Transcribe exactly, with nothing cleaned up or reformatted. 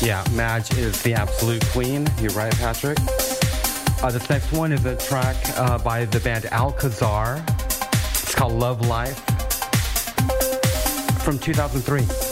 Yeah, Madge is the absolute queen. You're right, Patrick. Uh, this next one is a track uh, by the band Alcazar. It's called Love Life from two thousand three.